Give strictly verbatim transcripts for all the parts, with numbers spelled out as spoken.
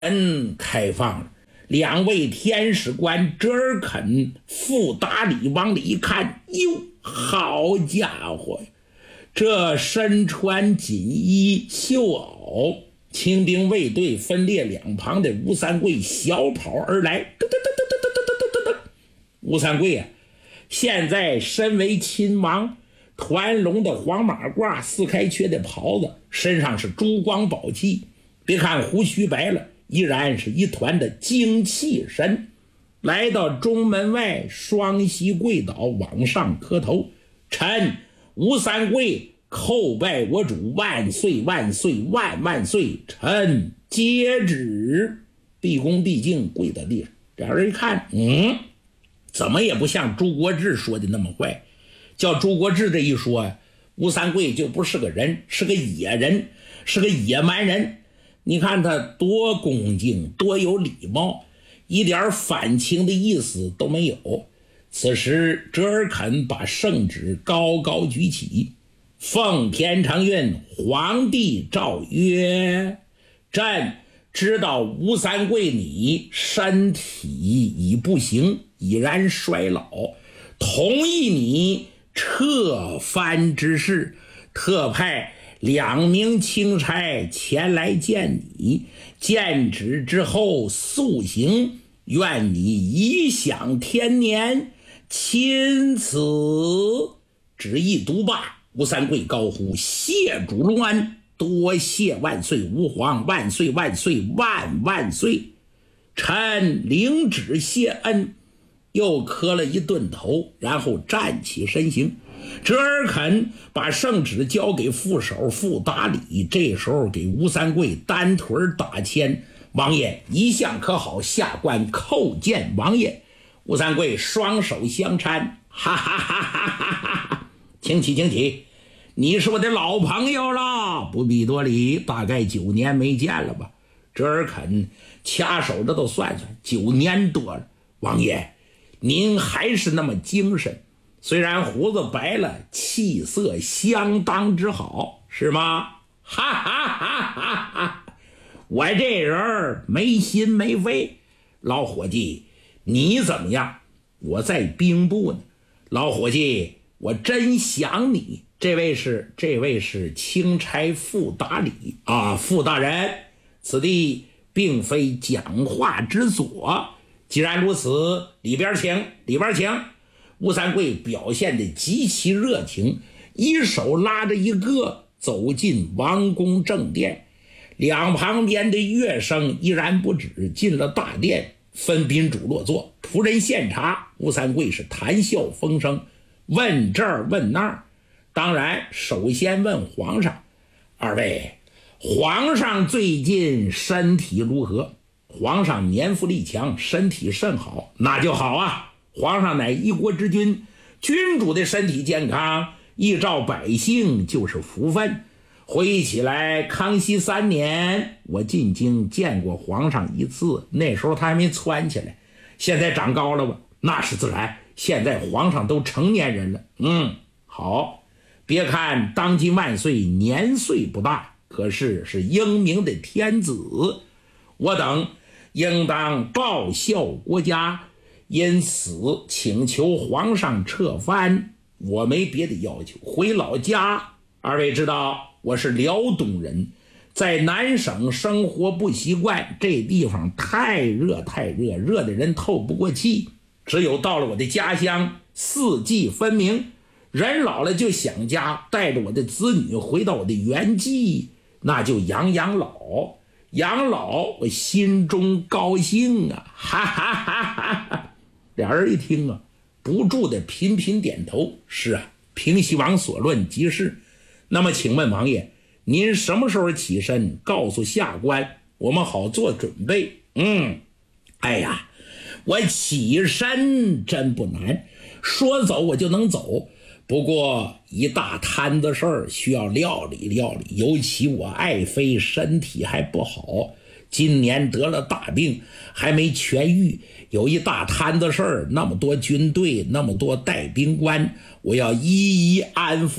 门开放了，两位天使官折尔肯、傅达里往里一看，哟，好家伙，这身穿锦衣绣袄，轻兵卫队分列两旁的吴三桂小跑而来，噔噔噔噔噔噔噔噔噔。吴三桂啊，现在身为亲王，团龙的黄马褂，四开缺的袍子，身上是珠光宝气，别看胡须白了，依然是一团的精气神。来到中门外，双膝跪倒，往上磕头，臣吴三桂叩拜我主，万岁万岁万万岁！臣接旨。毕恭毕敬跪在地上。这人一看，嗯，怎么也不像朱国治说的那么坏。叫朱国治这一说啊，吴三桂就不是个人，是个野人，是个野蛮人。你看他多恭敬，多有礼貌，一点反情的意思都没有。此时折尔肯把圣旨高高举起，奉天承运，皇帝诏曰：朕知道吴三桂你身体已不行，已然衰老，同意你撤藩之事，特派两名钦差前来见你，见旨之后速行，愿你颐享天年。钦此。旨意读罢，吴三桂高呼：谢主隆恩，多谢万岁吾皇，万岁万岁万万岁！臣领旨谢恩。又磕了一顿头，然后站起身形。折尔肯把圣旨交给副手傅达里，这时候给吴三桂单腿打签：王爷一向可好，下官叩见王爷。吴三桂双手相搀，哈哈哈哈哈哈！请起，请起，你是我的老朋友了，不必多礼，大概九年没见了吧？折尔肯掐手指头算算，九年多了。王爷，您还是那么精神，虽然胡子白了，气色相当之好，是吗？哈哈哈哈哈！我这人没心没肺。老伙计，你怎么样？我在兵部呢。老伙计，我真想你。这位是这位是钦差傅达里啊，傅大人，此地并非讲话之所。既然如此，里边请，里边请。吴三桂表现得极其热情，一手拉着一个走进王宫正殿。两旁边的乐声依然不止，进了大殿，分宾主落座，仆人献茶。吴三桂是谈笑风生，问这儿问那儿。当然首先问皇上：二位，皇上最近身体如何？皇上年富力强，身体甚好。那就好啊，皇上乃一国之君，君主的身体健康，依照百姓就是福分。回忆起来，康熙三年我进京见过皇上一次，那时候他还没蹿起来。现在长高了吧？那是自然，现在皇上都成年人了。嗯，好，别看当今万岁年岁不大，可是是英明的天子，我等应当报效国家，因此请求皇上撤藩。我没别的要求，回老家。二位知道我是辽东人，在南省生活不习惯，这地方太热太热，热的人透不过气。只有到了我的家乡，四季分明，人老了就想家，带着我的子女回到我的原籍，那就养养老。养老我心中高兴啊，哈哈哈哈哈！俩人一听啊，不住的频频点头。是啊，平西王所论即是。那么请问王爷，您什么时候起身，告诉下官，我们好做准备。嗯，哎呀，我起身真不难，说走我就能走，不过一大摊子事儿需要料理料理，尤其我爱妃身体还不好，今年得了大病还没痊愈，有一大摊子事儿，那么多军队，那么多带兵官，我要一一安抚。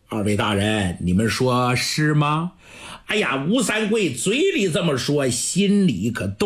二位大人，你们说是吗？哎呀，吴三桂嘴里这么说，心里可动